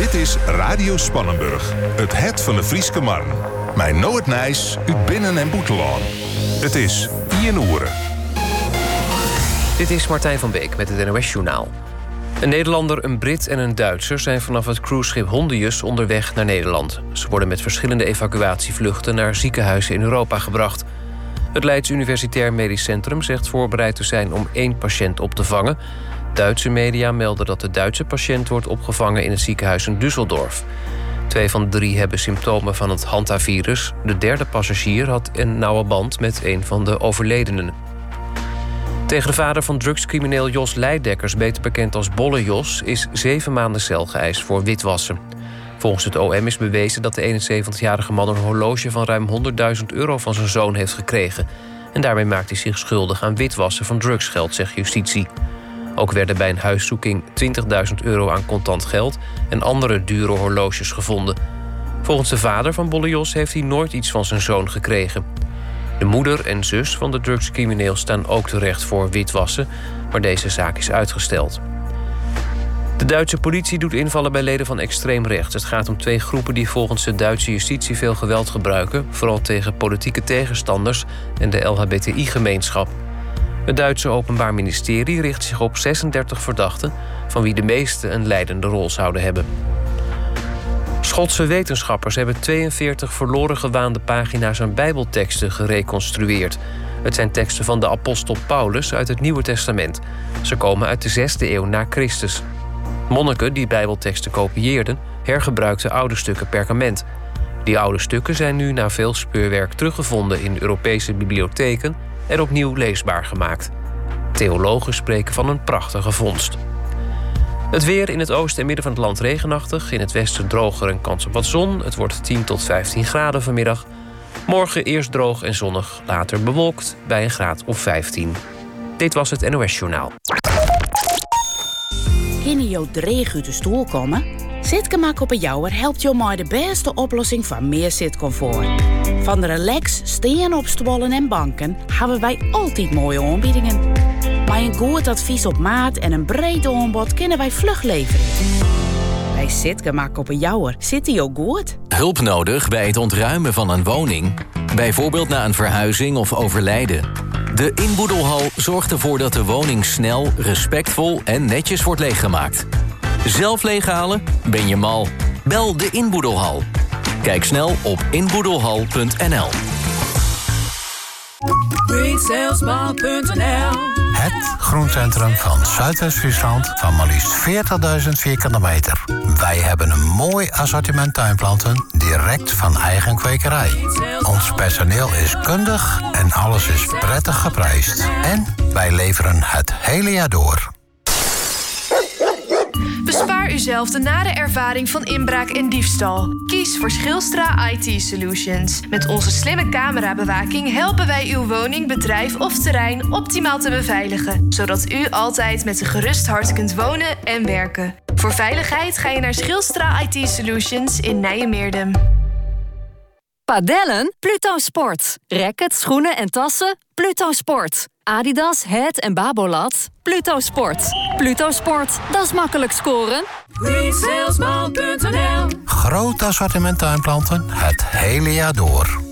Dit is Radio Spannenburg, het het van de Frieske Marn. Mijn Noord Nijs, uit Binnen- en Boetelaan. Het is 1 uur. Dit is Martijn van Beek met het NOS-journaal. Een Nederlander, een Brit en een Duitser zijn vanaf het cruiseschip Hondius onderweg naar Nederland. Ze worden met verschillende evacuatievluchten naar ziekenhuizen in Europa gebracht. Het Leids Universitair Medisch Centrum zegt voorbereid te zijn om 1 patiënt op te vangen. Duitse media melden dat de Duitse patiënt wordt opgevangen in het ziekenhuis in Düsseldorf. 2 van de 3 hebben symptomen van het hantavirus. De 3e passagier had een nauwe band met een van de overledenen. Tegen de vader van drugscrimineel Jos Leidekkers, beter bekend als Bolle Jos, is 7 maanden cel geëist voor witwassen. Volgens het OM is bewezen dat de 71-jarige man een horloge van ruim €100.000 van zijn zoon heeft gekregen. En daarmee maakt hij zich schuldig aan witwassen van drugsgeld, zegt justitie. Ook werden bij een huiszoeking €20.000 aan contant geld en andere dure horloges gevonden. Volgens de vader van Bolle Jos heeft hij nooit iets van zijn zoon gekregen. De moeder en zus van de drugscrimineel staan ook terecht voor witwassen, maar deze zaak is uitgesteld. De Duitse politie doet invallen bij leden van extreem rechts. Het gaat om 2 groepen die volgens de Duitse justitie veel geweld gebruiken, vooral tegen politieke tegenstanders en de LHBTI-gemeenschap. Het Duitse Openbaar Ministerie richt zich op 36 verdachten, van wie de meeste een leidende rol zouden hebben. Schotse wetenschappers hebben 42 verloren gewaande pagina's aan bijbelteksten gereconstrueerd. Het zijn teksten van de apostel Paulus uit het Nieuwe Testament. Ze komen uit de 6e eeuw na Christus. Monniken die bijbelteksten kopieerden, hergebruikten oude stukken perkament. Die oude stukken zijn nu na veel speurwerk teruggevonden in Europese bibliotheken en opnieuw leesbaar gemaakt. Theologen spreken van een prachtige vondst. Het weer in het oosten en midden van het land regenachtig. In het westen droger en kans op wat zon. Het wordt 10 tot 15 graden vanmiddag. Morgen eerst droog en zonnig, later bewolkt bij een graad of 15. Dit was het NOS-journaal. Kunnen je dreig uit de stoel komen? Zitgemak op een jouwer helpt je maar de beste oplossing voor meer zitcomfort. Van de relax, steen op stoelen en banken hebben wij altijd mooie aanbiedingen. Bij een goed advies op maat en een breed aanbod kunnen wij vlug leveren. Bij Zitgemak op een jouwer zit hij ook goed. Hulp nodig bij het ontruimen van een woning? Bijvoorbeeld na een verhuizing of overlijden. De inboedelhal zorgt ervoor dat de woning snel, respectvol en netjes wordt leeggemaakt. Zelf leeghalen? Ben je mal? Bel de inboedelhal. Kijk snel op inboedelhal.nl. Het groencentrum van Zuidwest-Friesland van maar liefst 40.000 vierkante meter. Wij hebben een mooi assortiment tuinplanten direct van eigen kwekerij. Ons personeel is kundig en alles is prettig geprijsd. En wij leveren het hele jaar door. Bespaar uzelf de nare ervaring van inbraak en diefstal. Kies voor Schilstra IT Solutions. Met onze slimme camerabewaking helpen wij uw woning, bedrijf of terrein optimaal te beveiligen, zodat u altijd met een gerust hart kunt wonen en werken. Voor veiligheid ga je naar Schilstra IT Solutions in Nijmeerdem. Padellen? Pluto Sport. Rackets, schoenen en tassen? Pluto Sport. Adidas, Het en Babolat? Pluto Sport. Pluto Sport, dat is makkelijk scoren. Groot assortiment tuinplanten het hele jaar door.